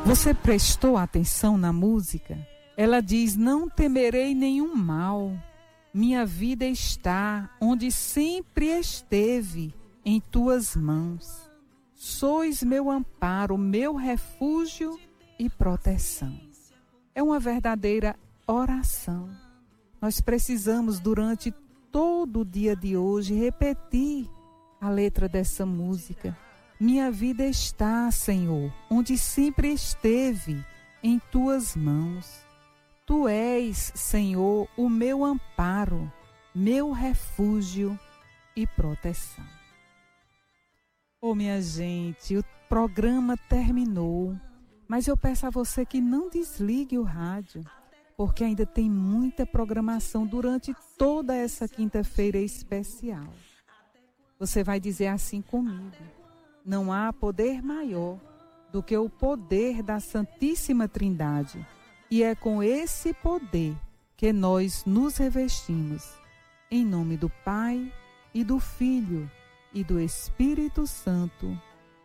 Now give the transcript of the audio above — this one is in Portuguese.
Você prestou atenção na música? Ela diz: não temerei nenhum mal. Minha vida está onde sempre esteve, em tuas mãos. Sois meu amparo, meu refúgio e proteção. É uma verdadeira oração. Nós precisamos, durante todo o dia de hoje, repetir a letra dessa música. Minha vida está, Senhor, onde sempre esteve, em tuas mãos. Tu és, Senhor, o meu amparo, meu refúgio e proteção. Oh, minha gente, o programa terminou, mas eu peço a você que não desligue o rádio, porque ainda tem muita programação durante toda essa quinta-feira especial. Você vai dizer assim comigo: não há poder maior do que o poder da Santíssima Trindade, e é com esse poder que nós nos revestimos. Em nome do Pai, e do Filho, e do Espírito Santo.